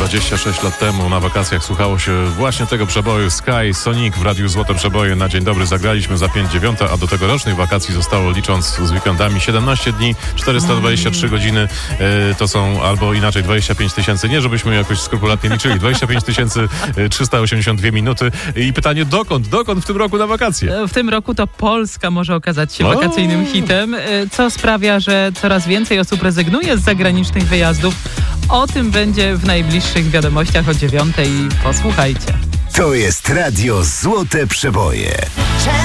26 lat temu na wakacjach słuchało się właśnie tego przeboju Sky Sonic w Radiu Złote Przeboje. Na dzień dobry zagraliśmy za 5:09, a do tegorocznych wakacji zostało, licząc z weekendami, 17 dni, 423 godziny. To są albo inaczej 25 tysięcy, nie żebyśmy jakoś skrupulatnie liczyli, 25 382 minuty. I pytanie, dokąd w tym roku na wakacje? W tym roku to Polska może okazać się wakacyjnym hitem, co sprawia, że coraz więcej osób rezygnuje z zagranicznych wyjazdów. O tym będzie w najbliższych wiadomościach o 9:00. Posłuchajcie. To jest Radio Złote Przeboje.